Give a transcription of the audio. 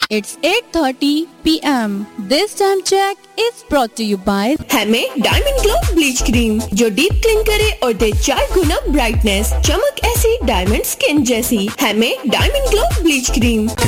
It's 8:30 p.m. This time check is brought to you by हैमे diamond glow bleach cream जो deep clean करे और दे 4 गुना brightness, चमक ऐसी diamond skin जैसी। हैमे diamond glow bleach cream.